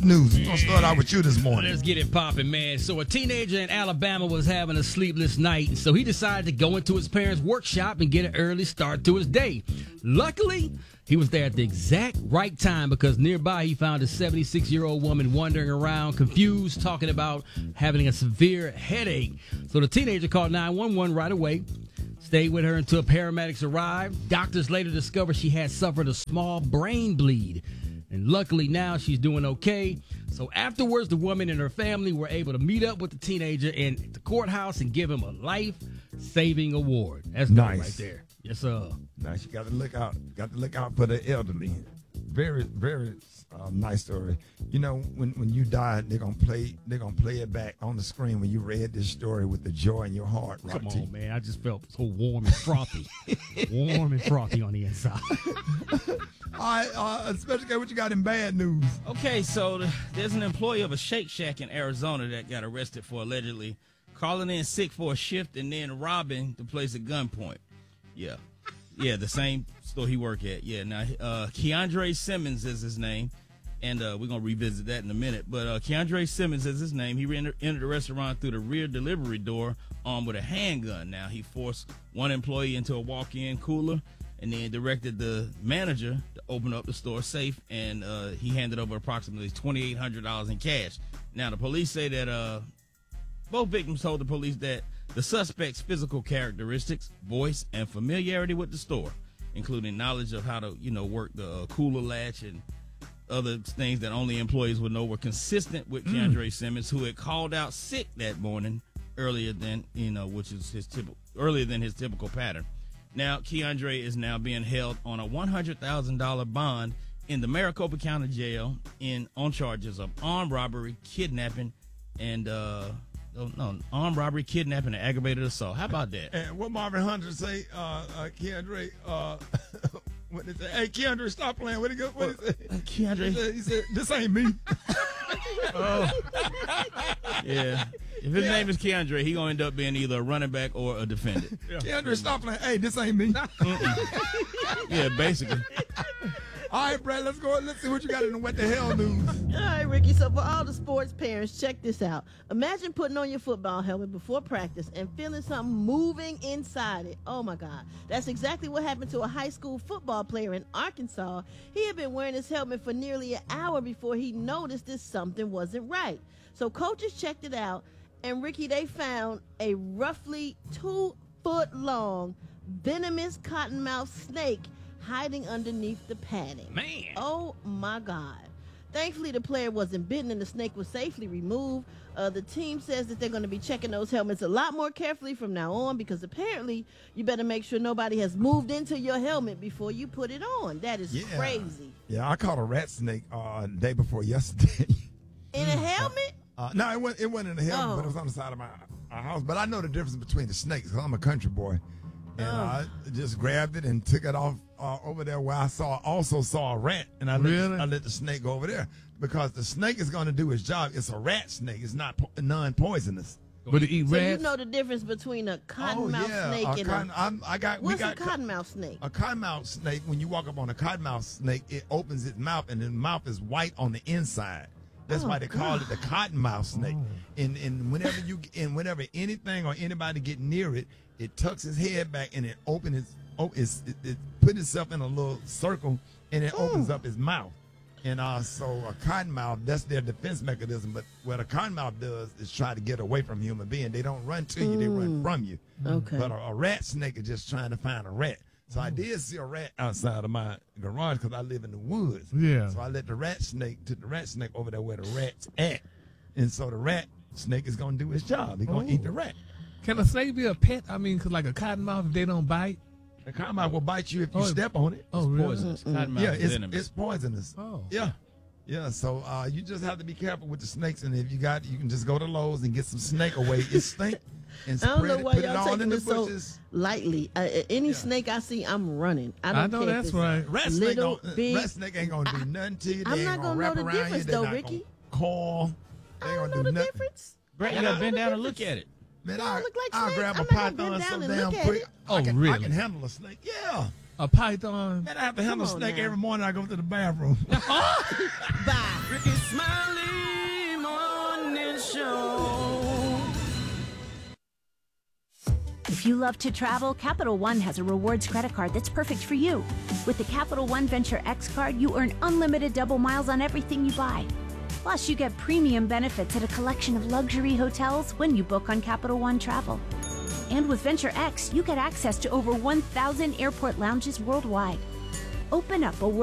bad news? We're going to start out with you this morning. Let's get it popping, man. So a teenager in Alabama was having a sleepless night, so he decided to go into his parents' workshop and get an early start to his day. Luckily, he was there at the exact right time because nearby he found a 76-year-old woman wandering around, confused, talking about having a severe headache. So the teenager called 911 right away, stayed with her until paramedics arrived. Doctors later discovered she had suffered a small brain bleed. And luckily now she's doing okay. So afterwards, the woman and her family were able to meet up with the teenager in the courthouse and give him a life-saving award. That's nice right there. Yes, sir. Nice. You got to look out. Got to look out for the elderly. Very, very nice story. You know, when you die, they're gonna play it back on the screen when you read this story with the joy in your heart. Come on, man. I just felt so warm and frothy. Warm and frothy on the inside. All right, Special K, what you got in bad news? Okay, so there's an employee of a Shake Shack in Arizona that got arrested for allegedly calling in sick for a shift and then robbing the place at gunpoint. Yeah, the same store he worked at. Yeah, now Keandre Simmons is his name, and we're going to revisit that in a minute. But Keandre Simmons is his name. He entered the restaurant through the rear delivery door armed with a handgun. Now, he forced one employee into a walk-in cooler and then directed the manager to open up the store safe, and he handed over approximately $2,800 in cash. Now, the police say that both victims told the police that the suspect's physical characteristics, voice, and familiarity with the store, including knowledge of how to, work the cooler latch and other things that only employees would know, were consistent with Keandre Simmons, who had called out sick that morning earlier than his typical pattern. Now, Keandre is now being held on a $100,000 bond in the Maricopa County Jail on charges of armed robbery, kidnapping, and armed robbery, kidnapping, and aggravated assault. How about that? And what Marvin Hunter say, Keandre, what did he say? Hey, Keandre, stop playing. What did he say? Keandre. He said, this ain't me. Oh. Yeah. If his name is Keandre, he going to end up being either a running back or a defendant. Yeah. Keandre, stop playing. Hey, this ain't me. Yeah, basically. All right, Brad, let's go. Let's see what you got in the what the hell news. All right, Ricky. So for all the sports parents, check this out. Imagine putting on your football helmet before practice and feeling something moving inside it. Oh, my God. That's exactly what happened to a high school football player in Arkansas. He had been wearing his helmet for nearly an hour before he noticed that something wasn't right. So coaches checked it out, and, Ricky, they found a roughly 2-foot-long venomous cottonmouth snake hiding underneath the padding. Man. Oh, my God. Thankfully, the player wasn't bitten and the snake was safely removed. The team says that they're going to be checking those helmets a lot more carefully from now on, because apparently you better make sure nobody has moved into your helmet before you put it on. That is crazy. Yeah, I caught a rat snake the day before yesterday. In a helmet? No, it wasn't in the helmet, but it was on the side of my house. But I know the difference between the snakes, because I'm a country boy. And I just grabbed it and took it off over there where I also saw a rat, and I let the snake go over there, because the snake is going to do its job. It's a rat snake. It's not non-poisonous. But it eat rats? So you know the difference between a cottonmouth snake and what's a cottonmouth snake? A cottonmouth snake, when you walk up on a cottonmouth snake, it opens its mouth, and the mouth is white on the inside. That's why they call it the cottonmouth snake. And whenever anything or anybody get near it, it tucks its head back and it it put itself in a little circle, and it opens up its mouth. And so a cottonmouth, that's their defense mechanism. But what a cottonmouth does is try to get away from a human being. They don't run to you, they run from you. Okay. But a rat snake is just trying to find a rat. So I did see a rat outside of my garage because I live in the woods. Yeah. So I took the rat snake over there where the rat's at. And so the rat snake is going to do its job. He's going to eat the rat. Can a snake be a pet? I mean, 'cause like a cottonmouth, if they don't bite? The cottonmouth will bite you if you step on it. Oh, really? Poisonous. Cottonmouth is venomous. It's poisonous. Oh. Yeah. Yeah, so you just have to be careful with the snakes, and if you can just go to Lowe's and get some snake away. It stink. And I don't know put why it y'all all in taking the this so bushes. lightly. Any snake I see, I'm running. I know care if that's it's right. Rat little, big. snake ain't gonna do nothing to you. I'm They not ain't gonna wrap know the around difference, you. though, They're not Ricky. gonna call. They I ain't don't gonna know do the nothing. difference. Brett, you got to bend down and look at it. Man, They don't look like I'll snakes. grab a I'm not gonna python bend so down and damn look at quick. it. Oh, I really? can handle a snake. Yeah. A python? Man, I have to handle a Come on snake now. every morning. I go to the bathroom. Bye. Ricky Smiley. If you love to travel, Capital One has a rewards credit card that's perfect for you. With the Capital One Venture X card, you earn unlimited double miles on everything you buy. Plus, you get premium benefits at a collection of luxury hotels when you book on Capital One Travel. And with Venture X, you get access to over 1,000 airport lounges worldwide. Open up a